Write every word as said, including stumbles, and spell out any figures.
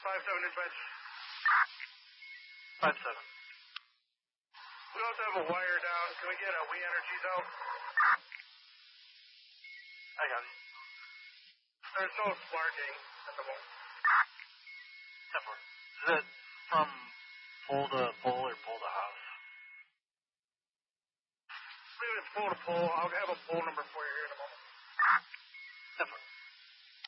five seven dispatch. five seven. We also have a wire down. Can we get a We Energies out? I got it. There's no sparking at the moment. ten four. Is it from pole to pole or pole to house? I believe it's pole to pole. I'll have a pole number for you